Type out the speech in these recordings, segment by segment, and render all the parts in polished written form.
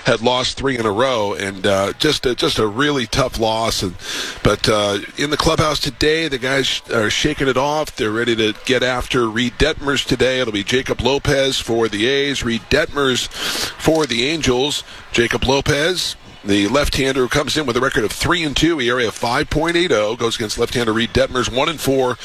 had lost 3 in a row, and just a really tough loss. But in the clubhouse today, the guys are shaking it off. They're ready to get after Reed Detmers today. It'll be Jacob Lopez for the A's, Reed Detmers for the Angels. Jacob Lopez, the left-hander who comes in with a record of 3-2, ERA of 5.80, goes against left-hander Reed Detmers, 1-4,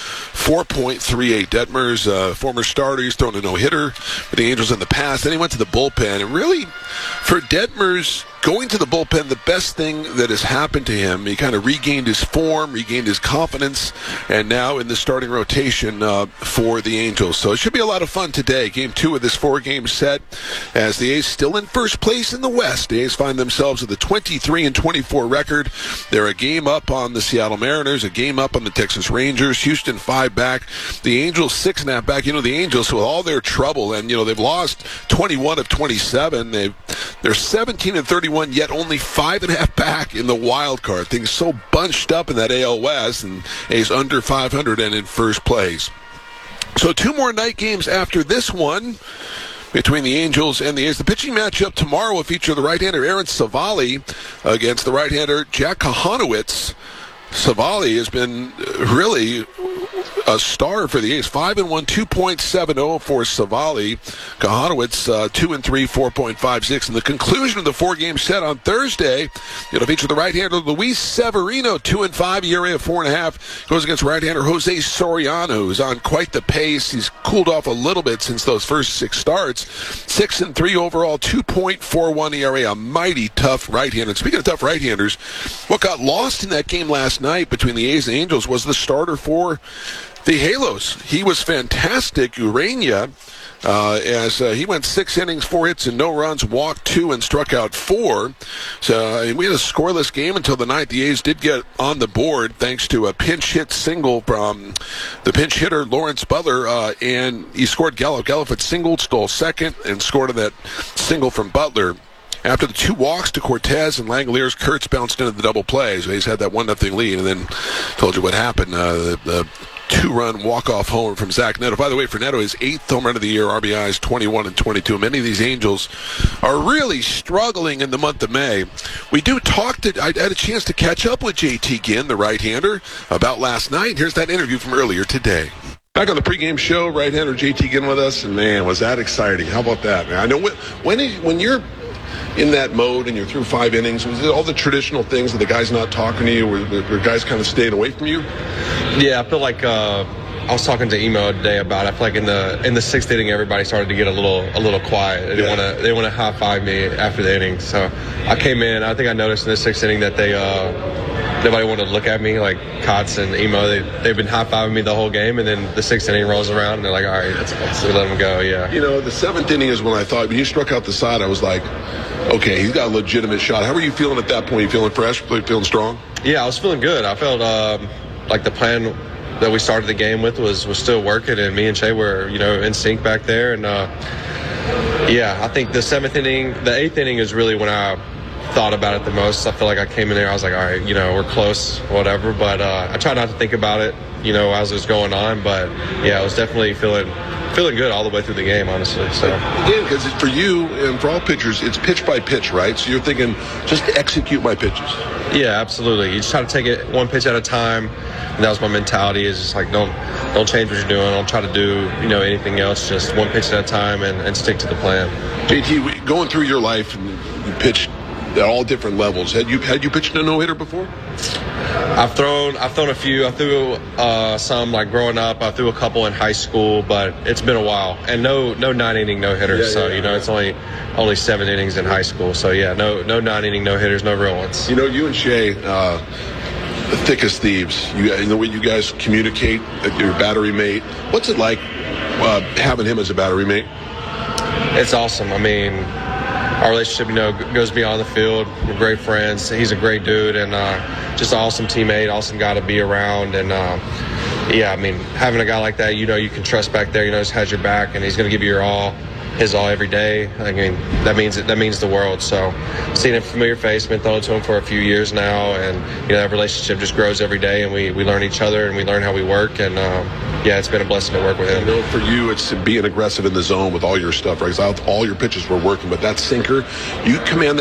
4.38. Detmers, former starter, he's thrown a no-hitter for the Angels in the past. Then he went to the bullpen, and really, for Detmers, going to the bullpen, the best thing that has happened to him, he kind of regained his form, regained his confidence, and now in the starting rotation for the Angels. So it should be a lot of fun today. Game 2 of this 4-game set, as the A's still in first place in the West. The A's find themselves with a 23-24 record. They're a game up on the Seattle Mariners, a game up on the Texas Rangers, Houston 5 back, the Angels 6.5 back. You know, the Angels, with all their trouble, and, you know, they've lost 21 of 27. They're 17-31. Yet only 5.5 back in the wild card. Things so bunched up in that AL West, and A's under 500 and in first place. So 2 more night games after this one between the Angels and the A's. The pitching matchup tomorrow will feature the right-hander Aaron Civale against the right-hander Jack Kochanowicz. Civale has been really a star for the A's. 5-1, 2.70 for Civale. Kochanowicz 2-3, 4.56. And the conclusion of the 4-game set on Thursday, it'll feature the right-hander Luis Severino, 2-5, ERA of 4.5. Goes against right-hander Jose Soriano, who's on quite the pace. He's cooled off a little bit since those first 6 starts. 6-3 overall, 2.41 ERA. A mighty tough right-hander. And speaking of tough right-handers, what got lost in that game last night between the A's and Angels was the starter for the Halos. He was fantastic, Urania, as he went 6 innings, 4 hits, and no runs, walked 2, and struck out 4. So we had a scoreless game until the 9th. The A's did get on the board thanks to a pinch hit single from the pinch hitter Lawrence Butler, and he scored Gallup. Gallup had singled, stole second, and scored on that single from Butler. After the 2 walks to Cortez and Langoliers, Kurtz bounced into the double play. So he's had that 1-0 lead, and then told you what happened. The 2-run walk-off homer from Zach Neto. By the way, for Neto, his 8th home run of the year, RBIs 21 and 22. Many of these Angels are really struggling in the month of May. I had a chance to catch up with JT Ginn, the right-hander, about last night. Here's that interview from earlier today. Back on the pregame show, right-hander JT Ginn with us, and man, was that exciting. How about that, man? I know when you're in that mode and you're through 5 innings, was it all the traditional things that the guys not talking to you, were guys kind of staying away from you? Yeah, I feel like I was talking to Emo today about it. I feel like in the 6th inning, everybody started to get a little quiet. They didn't want to high-five me after the inning. So I came in. I think I noticed in the 6th inning that nobody wanted to look at me, like Kotz and Emo. They've been high-fiving me the whole game, and then the 6th inning rolls around, and they're like, all right, let's let them go, yeah. You know, the 7th inning is when I thought, when you struck out the side, I was like, okay, he's got a legitimate shot. How were you feeling at that point? You feeling fresh, feeling strong? Yeah, I was feeling good. I felt like the plan that we started the game with was still working, and me and Shea were, in sync back there. And, I think the 7th inning, the 8th inning is really when I thought about it the most. I feel like I came in there, I was like, all right, we're close, whatever. But I tried not to think about it, as it was going on. But, yeah, I was definitely feeling good all the way through the game, honestly. So again, because for you and for all pitchers, it's pitch by pitch, right? So you're thinking, just execute my pitches. Yeah, absolutely. You just try to take it one pitch at a time, and that was my mentality. Is just like don't change what you're doing. Don't try to do anything else. Just one pitch at a time and stick to the plan. JT, going through your life, and you pitched at all different levels. Had you pitched a no-hitter before? I've thrown a few. I threw some like growing up. I threw a couple in high school, but it's been a while. And no 9-inning no-hitters. It's only 7 innings in high school. So yeah, no 9-inning no-hitters, no real ones. You and Shea, thick as thieves. The way you guys communicate, your battery mate. What's it like having him as a battery mate? It's awesome. I mean, our relationship, goes beyond the field. We're great friends. He's a great dude and just an awesome teammate, awesome guy to be around. And, having a guy like that, you can trust back there, just has your back, and he's going to give you his all every day. I mean, that means the world. So seeing a familiar face, been throwing to him for a few years now, and, that relationship just grows every day, and we learn each other, and we learn how we work. And, it's been a blessing to work with him. I know for you, it's being aggressive in the zone with all your stuff, right? 'Cause all your pitches were working, but that sinker, you command